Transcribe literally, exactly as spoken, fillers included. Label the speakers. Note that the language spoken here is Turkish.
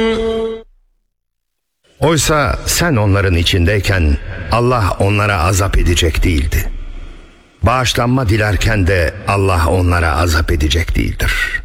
Speaker 1: Oysa sen onların içindeyken Allah onlara azap edecek değildi. Bağışlanma dilerken de Allah onlara azap edecek değildir.